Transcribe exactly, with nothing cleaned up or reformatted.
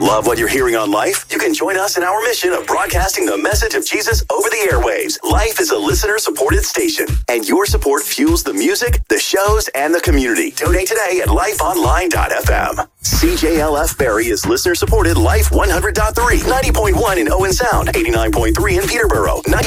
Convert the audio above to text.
Love what you're hearing on Life? You can join us in our mission of broadcasting the message of Jesus over the airwaves. Life is a listener-supported station, and your support fuels the music, the shows, and the community. Donate today at life online dot f m. C J L F Barrie is listener-supported Life one hundred point three, ninety point one in Owen Sound, eighty-nine point three in Peterborough,